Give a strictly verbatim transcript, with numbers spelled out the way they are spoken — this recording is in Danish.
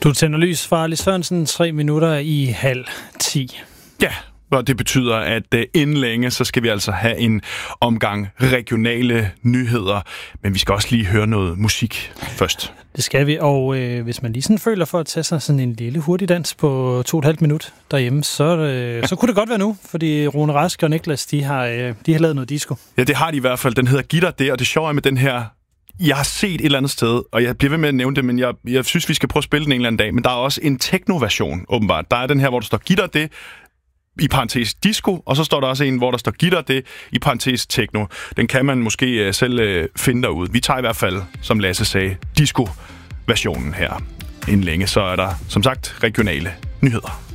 Du tænder lys fra Lis Sørensen, tre minutter i halv ti. Ja, og det betyder, at uh, inden længe, så skal vi altså have en omgang regionale nyheder. Men vi skal også lige høre noget musik først. Det skal vi, og øh, hvis man lige sådan føler for at tage sig sådan en lille hurtig dans på to og et halvt minut derhjemme, så, øh, så kunne det godt være nu, fordi Rune Rask og Niklas, de har, øh, de har lavet noget disco. Ja, det har de i hvert fald. Den hedder Gitter det, og det sjove er med den her... Jeg har set et eller andet sted, og jeg bliver ved med at nævne det, men jeg, jeg synes, vi skal prøve at spille den en eller anden dag. Men der er også en techno-version, åbenbart. Der er den her, hvor der står Gitter det, i parentes disco, og så står der også en, hvor der står Gitter det, i parentes techno. Den kan man måske uh, selv uh, finde derude. Vi tager i hvert fald, som Lasse sagde, disco-versionen her. Inden længe, så er der, som sagt, regionale nyheder.